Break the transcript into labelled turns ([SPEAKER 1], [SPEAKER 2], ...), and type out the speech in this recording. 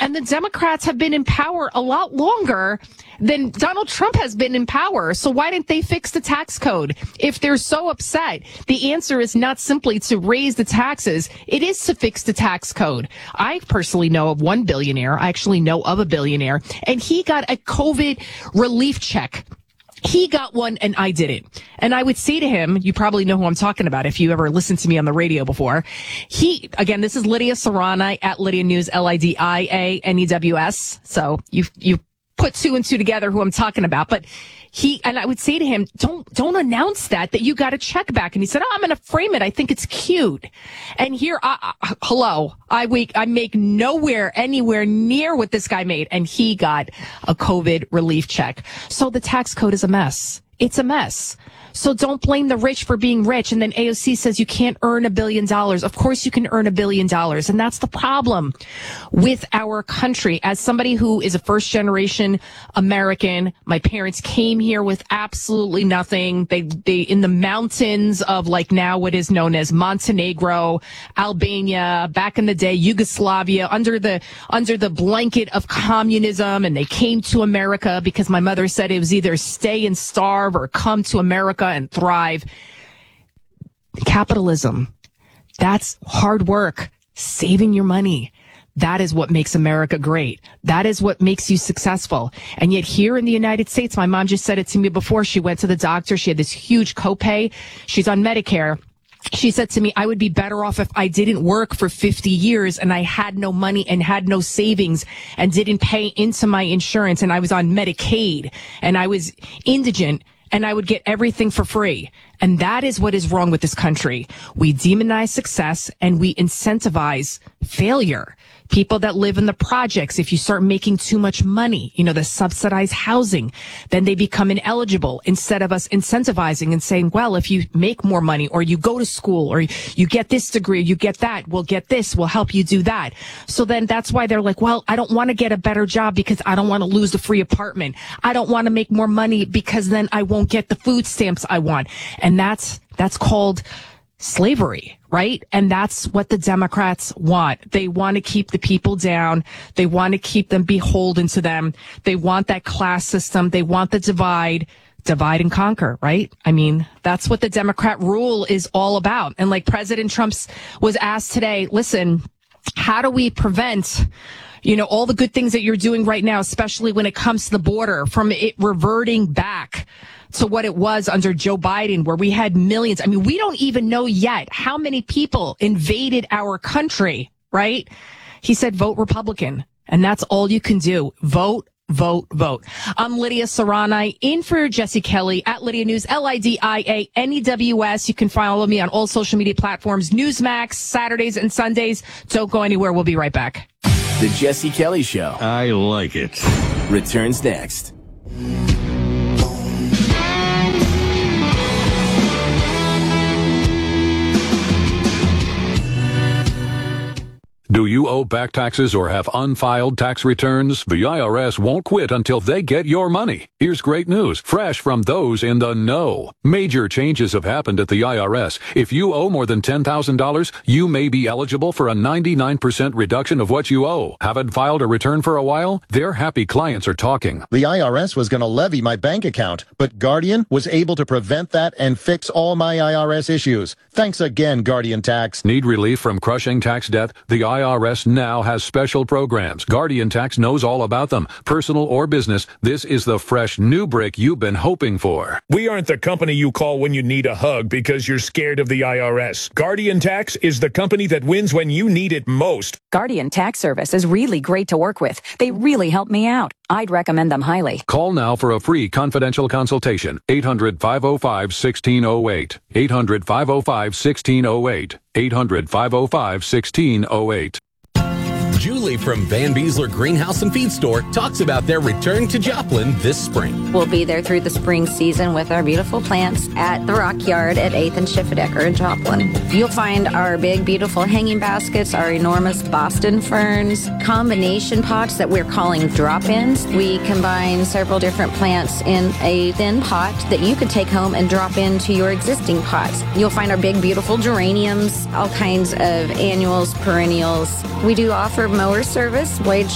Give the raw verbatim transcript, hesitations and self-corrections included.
[SPEAKER 1] And the Democrats have been in power a lot longer than Donald Trump has been in power. So why didn't they fix the tax code? If they're so upset, the answer is not simply to raise the taxes. It is to fix the tax code. I personally know of one billionaire. I actually know of a billionaire, and he got a COVID relief check. He got one and I didn't. And I would say to him, you probably know who I'm talking about if you ever listened to me on the radio before. He, again, this is Lydia Serrani at Lydia News, L I D I A N E W S. So you, you put two and two together who I'm talking about. But he, and I would say to him, don't, don't announce that, that you got a check back. And he said, oh, I'm going to frame it. I think it's cute. And here, I, I, hello, I week, I make nowhere, anywhere near what this guy made. And he got a COVID relief check. So the tax code is a mess. It's a mess. So don't blame the rich for being rich. And then A O C says you can't earn a billion dollars. Of course you can earn a billion dollars. And that's the problem with our country. As somebody who is a first generation American, my parents came here with absolutely nothing. They, they, in the mountains of like now what is known as Montenegro, Albania, back in the day, Yugoslavia, under the, under the blanket of communism. And they came to America because my mother said it was either stay and starve or come to America and thrive. Capitalism, that's hard work, saving your money. That is what makes America great. That is what makes you successful. And yet here in the United States, my mom just said it to me before. She went to the doctor. She had this huge copay. She's on Medicare. She said to me, I would be better off if I didn't work for fifty years and I had no money and had no savings and didn't pay into my insurance, and I was on Medicaid and I was indigent and I would get everything for free. And that is what is wrong with this country. We demonize success and we incentivize failure. People that live in the projects, if you start making too much money, you know, the subsidized housing, then they become ineligible, instead of us incentivizing and saying, well, if you make more money or you go to school or you get this degree, you get that, we'll get this, we'll help you do that. So then that's why they're like, well, I don't want to get a better job because I don't want to lose the free apartment. I don't want to make more money because then I won't get the food stamps I want. And that's, that's called slavery, right? And that's what the Democrats want. They want to keep the people down. They want to keep them beholden to them. They want that class system. They want the divide, divide and conquer, right? I mean, that's what the Democrat rule is all about. And like President Trump's was asked today, listen, how do we prevent, you know, all the good things that you're doing right now, especially when it comes to the border, from it reverting back to what it was under Joe Biden, where we had millions. I mean, we don't even know yet how many people invaded our country, right? He said, vote Republican. And that's all you can do. Vote, vote, vote. I'm Lydia Serrani, in for Jesse Kelly at Lydia News, L I D I A N E W S. You can follow me on all social media platforms, Newsmax, Saturdays and Sundays. Don't go anywhere. We'll be right back.
[SPEAKER 2] The Jesse Kelly Show.
[SPEAKER 3] I like it.
[SPEAKER 2] Returns next.
[SPEAKER 4] Do you owe back taxes or have unfiled tax returns? The I R S won't quit until they get your money. Here's great news, fresh from those in the know. Major changes have happened at the I R S. If you owe more than ten thousand dollars, you may be eligible for a ninety-nine percent reduction of what you owe. Haven't filed a return for a while? Their happy clients are talking.
[SPEAKER 5] The I R S was going to levy my bank account, but Guardian was able to prevent that and fix all my I R S issues. Thanks again, Guardian Tax.
[SPEAKER 4] Need relief from crushing tax debt? The I R S now has special programs. Guardian Tax knows all about them. Personal or business, this is the fresh new break you've been hoping for.
[SPEAKER 6] We aren't the company you call when you need a hug because you're scared of the I R S. Guardian Tax is the company that wins when you need it most.
[SPEAKER 7] Guardian Tax Service is really great to work with. They really helped me out. I'd recommend them highly.
[SPEAKER 4] Call now for a free confidential consultation. eight hundred, five oh five, one six oh eight. eight hundred, five oh five, one six oh eight. eight hundred, five oh five, one six oh eight.
[SPEAKER 8] Julie from Van Beesler Greenhouse and Feed Store talks about their return to Joplin this spring.
[SPEAKER 9] We'll be there through the spring season with our beautiful plants at the Rock Yard at eighth and Schifferdecker in Joplin. You'll find our big, beautiful hanging baskets, our enormous Boston ferns, combination pots that we're calling drop-ins. We combine several different plants in a thin pot that you could take home and drop into your existing pots. You'll find our big, beautiful geraniums, all kinds of annuals, perennials. We do offer mower service, blade